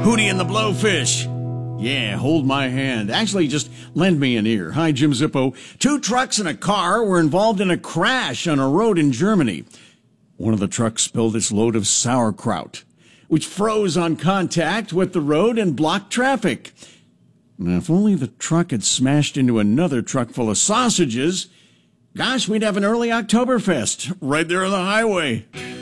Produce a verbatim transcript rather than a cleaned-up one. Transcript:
Hootie and the Blowfish. Yeah, hold my hand. Actually, just lend me an ear. Hi, Jim Zippo. Two trucks and a car were involved in a crash on a road in Germany. One of the trucks spilled its load of sauerkraut, which froze on contact with the road and blocked traffic. Now, if only the truck had smashed into another truck full of sausages, gosh, we'd have an early Oktoberfest right there on the highway.